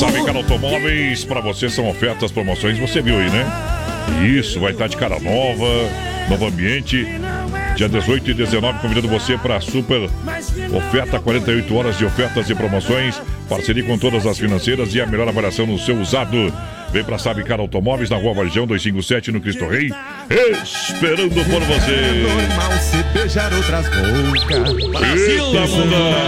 Sabicar Automóveis, pra você são ofertas, promoções, você viu aí, né? Isso, vai estar de cara nova, novo ambiente. Dia 18 e 19, convidando você para a super oferta, 48 horas de ofertas e promoções, parceria com todas as financeiras e a melhor avaliação no seu usado. Vem para Sabicar Automóveis, na Rua Varjão 257, no Cristo Rei, esperando por você. É normal se beijar outras bocas. Eita,